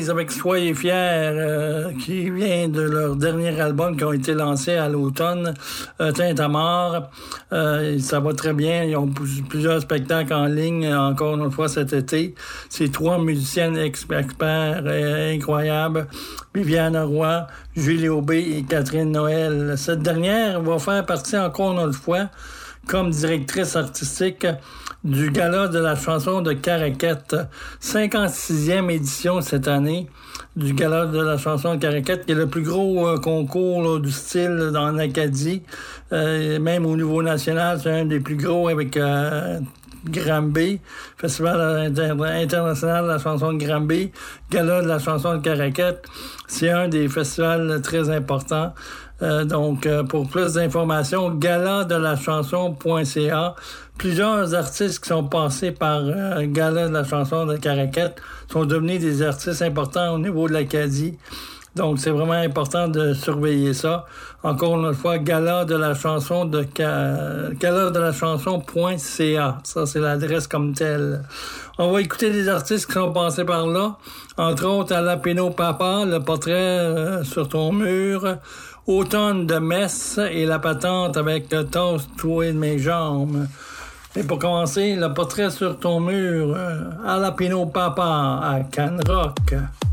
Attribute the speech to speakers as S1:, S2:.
S1: Avec Soyez fiers, qui vient de leur dernier album qui ont été lancés à l'automne, Tintamarre. Ça va très bien. Ils ont plusieurs spectacles en ligne, encore une fois cet été. C'est 3 musiciennes experts incroyables. Viviane Roy, Julie Aubé et Catherine Noël. Cette dernière va faire partie encore une fois comme directrice artistique du Gala de la chanson de Caraquette. 56e édition cette année du Gala de la chanson de Caraquette, qui est le plus gros concours là, du style en Acadie. Même au niveau national, c'est un des plus gros avec Granby, Festival international de la chanson de Granby, Gala de la chanson de Caraquette. C'est un des festivals très importants. Donc, pour plus d'informations, galadelaChanson.ca. Plusieurs artistes qui sont passés par Gala de la chanson de Caraquette sont devenus des artistes importants au niveau de l'Acadie. Donc, c'est vraiment important de surveiller ça. Encore une fois, galadelaChanson.ca. Ça, c'est l'adresse comme telle. On va écouter des artistes qui sont passés par là. Entre autres, Alapino Papa, le portrait sur ton mur. Automne de Metz et la patente avec Toast-toi de mes jambes. Et pour commencer, le portrait sur ton mur, Alapino Papa à Can Rock.